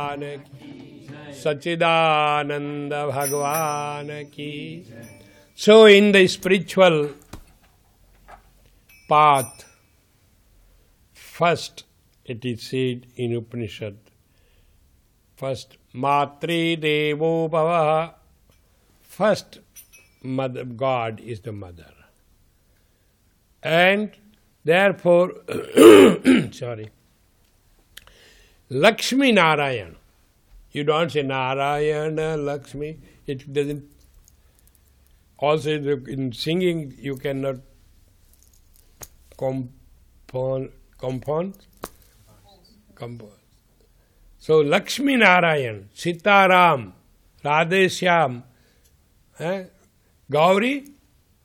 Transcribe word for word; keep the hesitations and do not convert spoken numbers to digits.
Bhagwan ki, Sachidananda Bhagwan ki. So in the spiritual path, first it is said in Upanishad, first Matri Devo Bhava, first mother, God is the mother. And therefore, sorry, Lakshmi Narayan. You don't say Narayana, Lakshmi. It doesn't. Also, in singing, you cannot compound. Compound? Compose. So, Lakshmi Narayan, Sitaram, Radhe Shyam, eh? Gauri,